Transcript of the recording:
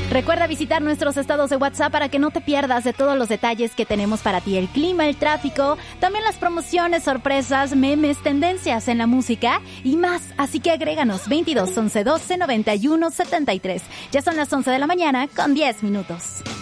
Recuerda visitar nuestros estados de WhatsApp para que no te pierdas de todos los detalles que tenemos para ti. El clima, el tráfico, también las promociones, sorpresas, memes, tendencias en la música y más. Así que agréganos 22 11 12 91 73. Ya son las 11 de la mañana con 10 minutos.